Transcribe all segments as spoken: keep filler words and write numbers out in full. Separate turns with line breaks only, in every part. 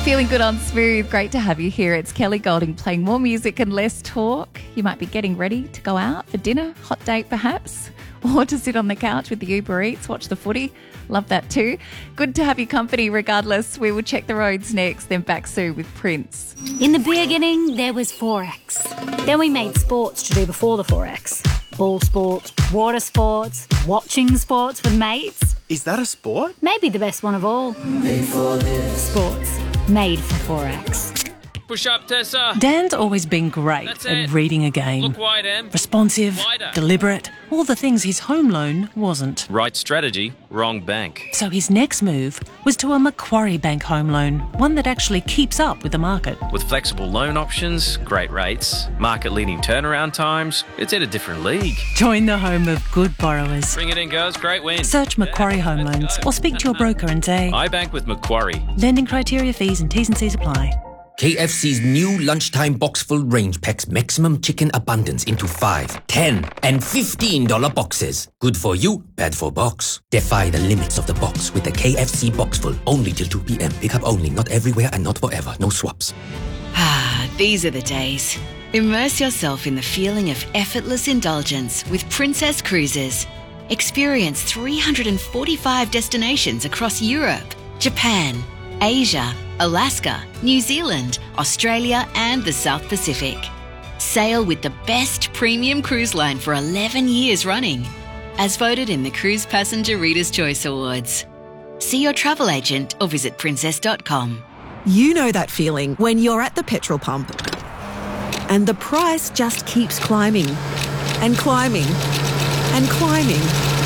Feeling good on Smooth. Great to have you here. It's Kelly Golding playing more music and less talk. You might be getting ready to go out for dinner, hot date perhaps, or to sit on the couch with the Uber Eats, watch the footy. Love that too. Good to have your company regardless. We will check the roads next, then back soon with Prince.
In the beginning, there was Forex. Then we made sports to do before the Forex. Ball sports, water sports, watching sports with mates.
Is that a sport?
Maybe the best one of all. Made for this. Sports. Made for Forex.
Push up, Tessa.
Dan's always been great
That's
at
it.
reading a game.
Look wide, Em.
Responsive,
Wider.
deliberate, all the things his home loan wasn't.
Right strategy, wrong bank.
So his next move was to a Macquarie Bank home loan, one that actually keeps up with the market.
With flexible loan options, great rates, market-leading turnaround times, it's in a different league.
Join the home of good borrowers.
Bring it in, girls. Great win.
Search Macquarie Home
Let's
Loans
go.
or speak to your broker and say,
I bank with Macquarie.
lending criteria, fees and T's and C's apply.
K F C's new lunchtime box full range packs maximum chicken abundance into five, ten, and fifteen dollar boxes. Good for you, bad for box. Defy the limits of the box with the K F C box full. Only till two p.m. Pickup only, not everywhere and not forever. No swaps.
Ah, these are the days. Immerse yourself in the feeling of effortless indulgence with Princess Cruises. Experience three hundred forty-five destinations across Europe, Japan, Asia, Alaska, New Zealand, Australia and the South Pacific. Sail with the best premium cruise line for eleven years running, as voted in the Cruise Passenger Reader's Choice Awards. See your travel agent or visit princess dot com.
You know that feeling when you're at the petrol pump and the price just keeps climbing and climbing and climbing.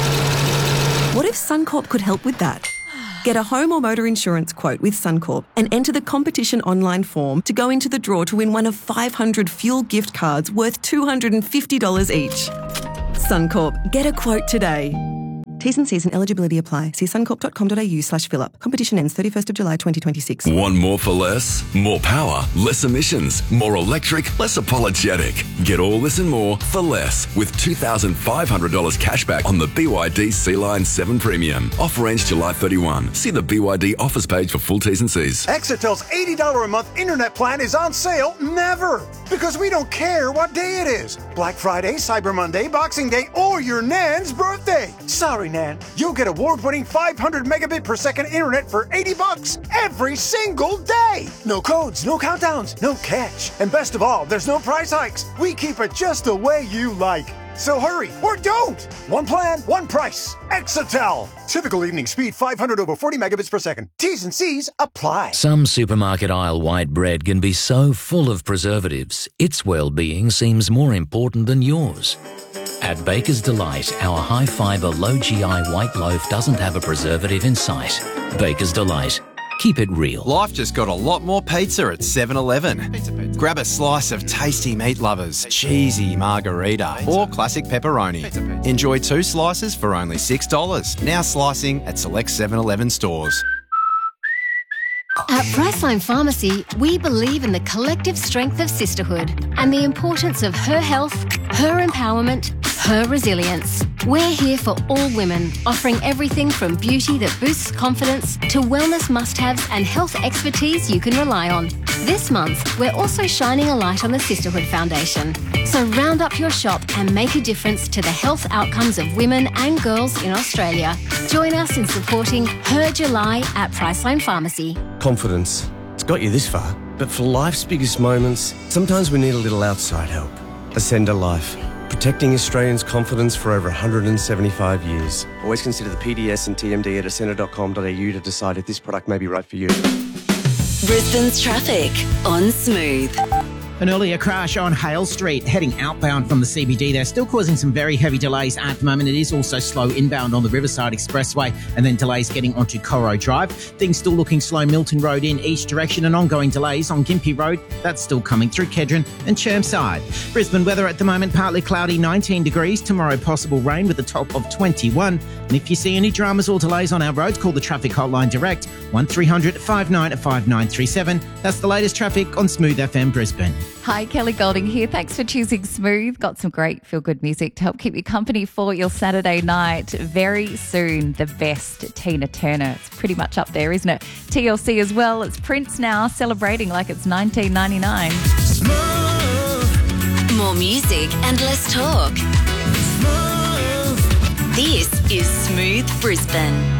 What if Suncorp could help with that? Get a home or motor insurance quote with Suncorp and enter the competition online form to go into the draw to win one of five hundred fuel gift cards worth two hundred fifty dollars each. Suncorp, get a quote today. T's and C's and eligibility apply. See suncorp dot com dot a u slash fill up. Competition ends thirty-first of July twenty twenty-six.
Want more for less? More power, less emissions, more electric, less apologetic. Get all this and more for less with two thousand five hundred dollars cashback on the B Y D C-Line seven Premium. Offer ends July thirty-first. See the B Y D offers page for full T's and C's.
Exitel's eighty dollars a month internet plan is on sale never, because we don't care what day it is. Black Friday, Cyber Monday, Boxing Day, or your Nan's birthday. Sorry, Nan. You'll get award-winning five hundred megabit per second internet for eighty bucks every single day. No codes, no countdowns, no catch. And best of all, there's no price hikes. We keep it just the way you like. So hurry, or don't. One plan, one price. Exitel. Typical evening speed five hundred over forty megabits per second. T's and C's apply.
Some supermarket aisle white bread can be so full of preservatives, its well-being seems more important than yours. At Baker's Delight, our high-fibre, low-G I white loaf doesn't have a preservative in sight. Baker's Delight. Keep it real.
Life just got a lot more pizza at seven eleven. Grab a slice of tasty meat lovers, cheesy margarita, or classic pepperoni. Enjoy two slices for only six dollars. Now slicing at select seven eleven stores.
At Priceline Pharmacy, we believe in the collective strength of sisterhood and the importance of her health, her empowerment, her resilience. We're here for all women, offering everything from beauty that boosts confidence to wellness must-haves and health expertise you can rely on. This month, we're also shining a light on the Sisterhood Foundation. So round up your shop and make a difference to the health outcomes of women and girls in Australia. Join us in supporting Her July at Priceline Pharmacy.
Confidence. It's got you this far, but for life's biggest moments, sometimes we need a little outside help. Ascender Life. Protecting Australians' confidence for over one hundred seventy-five years. Always consider the P D S and T M D at ascender dot com dot a u to decide if this product may be right for you.
Brisbane's traffic on Smooth.
An earlier crash on Hale Street heading outbound from the C B D. They're still causing some very heavy delays at the moment. It is also slow inbound on the Riverside Expressway and then delays getting onto Corro Drive. Things still looking slow Milton Road in each direction and ongoing delays on Gympie Road. That's still coming through Kedron and Chermside. Brisbane weather at the moment, partly cloudy, nineteen degrees. Tomorrow possible rain with a top of twenty-one. And if you see any dramas or delays on our roads, call the traffic hotline direct one three hundred five nine five nine three seven. That's the latest traffic on Smooth F M Brisbane.
Hi, Kelly Golding here. Thanks for choosing Smooth. Got some great feel-good music to help keep you company for your Saturday night. Very soon, the best, Tina Turner. It's pretty much up there, isn't it? T L C as well. It's Prince now, celebrating like it's nineteen ninety-nine.
Smooth. More music and less talk. Smooth. This is Smooth Brisbane.